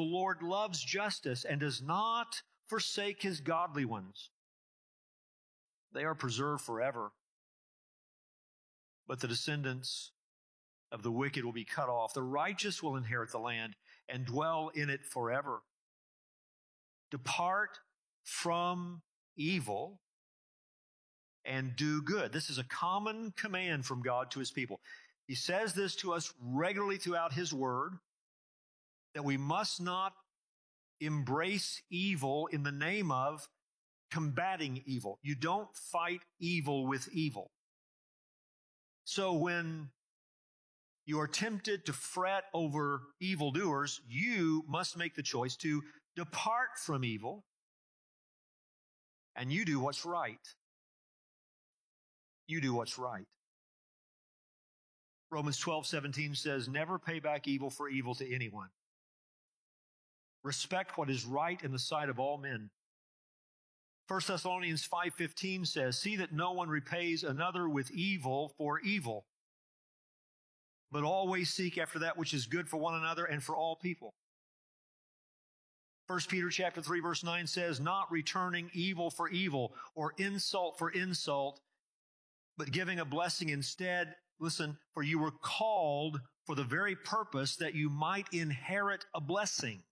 Lord loves justice and does not forsake his godly ones. They are preserved forever. But the descendants of the wicked will be cut off. The righteous will inherit the land and dwell in it forever. Depart from evil and do good. This is a common command from God to his people. He says this to us regularly throughout his word, that we must not embrace evil in the name of combating evil. You don't fight evil with evil. So when you are tempted to fret over evildoers, you must make the choice to depart from evil, and you do what's right. You do what's right. Romans 12:17 says, never pay back evil for evil to anyone. Respect what is right in the sight of all men. 1 Thessalonians 5:15 says, see that no one repays another with evil for evil, but always seek after that which is good for one another and for all people. 1 Peter chapter 3 verse 9 says, not returning evil for evil or insult for insult, but giving a blessing instead. Listen, for you were called for the very purpose that you might inherit a blessing.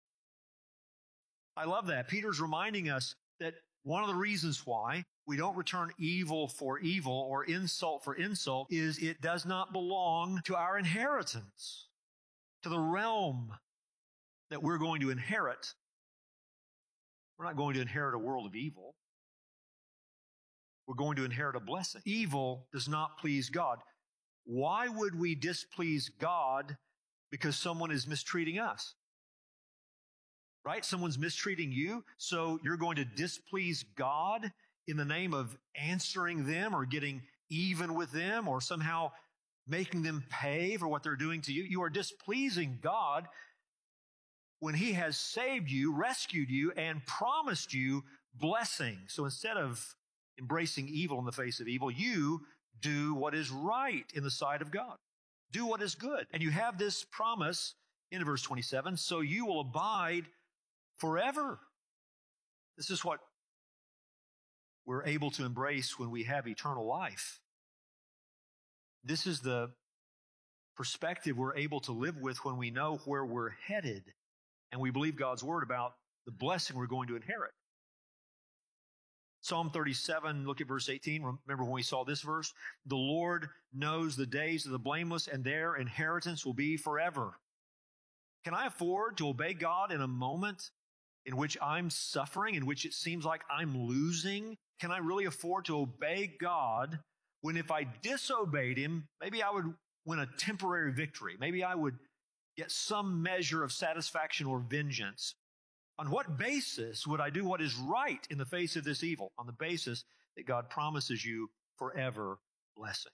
I love that. Peter's reminding us that one of the reasons why we don't return evil for evil or insult for insult is it does not belong to our inheritance, to the realm that we're going to inherit. We're not going to inherit a world of evil. We're going to inherit a blessing. Evil does not please God. Why would we displease God because someone is mistreating us? Right? Someone's mistreating you, so you're going to displease God in the name of answering them or getting even with them or somehow making them pay for what they're doing to you. You are displeasing God when he has saved you, rescued you, and promised you blessing. So instead of embracing evil in the face of evil, you do what is right in the sight of God. Do what is good. And you have this promise in verse 27, so you will abide forever. This is what we're able to embrace when we have eternal life. This is the perspective we're able to live with when we know where we're headed and we believe God's word about the blessing we're going to inherit. Psalm 37, look at verse 18. Remember when we saw this verse? The Lord knows the days of the blameless, and their inheritance will be forever. Can I afford to obey God in a moment in which I'm suffering, in which it seems like I'm losing? Can I really afford to obey God when if I disobeyed him, maybe I would win a temporary victory? Maybe I would get some measure of satisfaction or vengeance. On what basis would I do what is right in the face of this evil? On the basis that God promises you forever blessing.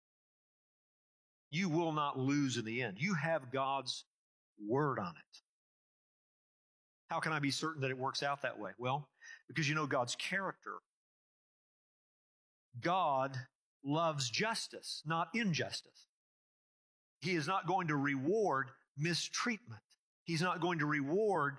You will not lose in the end. You have God's word on it. How can I be certain that it works out that way? Well, because you know God's character. God loves justice, not injustice. He is not going to reward mistreatment. He's not going to reward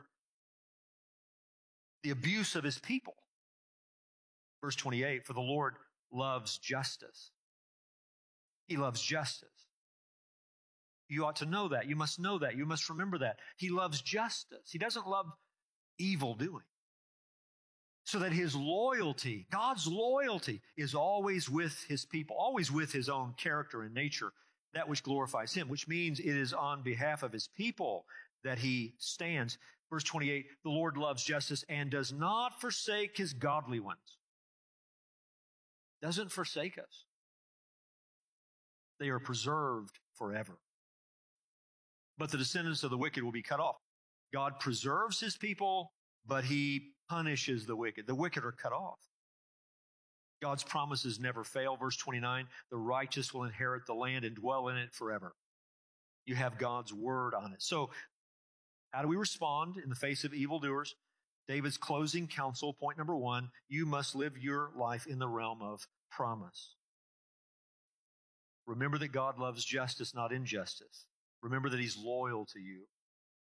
the abuse of his people. Verse 28, for the Lord loves justice. He loves justice. You ought to know that. You must know that. You must remember that. He loves justice. He doesn't love evil doing. So that his loyalty, God's loyalty, is always with his people, always with his own character and nature, that which glorifies him, which means it is on behalf of his people that he stands. Verse 28, the Lord loves justice and does not forsake his godly ones. Doesn't forsake us. They are preserved forever. But the descendants of the wicked will be cut off. God preserves his people, but he punishes the wicked. The wicked are cut off. God's promises never fail. Verse 29, the righteous will inherit the land and dwell in it forever. You have God's word on it. So, how do we respond in the face of evildoers? David's closing counsel, point number 1, you must live your life in the realm of promise. Remember that God loves justice, not injustice. Remember that he's loyal to you.